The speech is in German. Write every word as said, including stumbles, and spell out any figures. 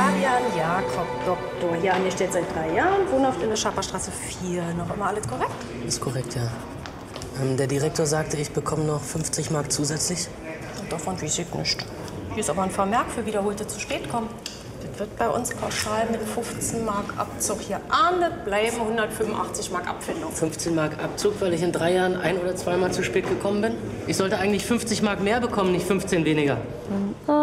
Fabian Jakob, Doktor. Hier angestellt seit drei Jahren, wohnhaft in der Schapperstraße vier. Noch immer alles korrekt? Ist korrekt, ja. Ähm, der Direktor sagte, ich bekomme noch fünfzig Mark zusätzlich. Und davon weiß ich nicht. Hier ist aber ein Vermerk für wiederholte zu spät kommen. Das wird bei uns pauschal mit fünfzehn Mark Abzug hier ahndet, bleiben hundertfünfundachtzig Mark Abfindung. fünfzehn Mark Abzug, weil ich in drei Jahren ein- oder zweimal zu spät gekommen bin? Ich sollte eigentlich fünfzig Mark mehr bekommen, nicht fünfzehn weniger.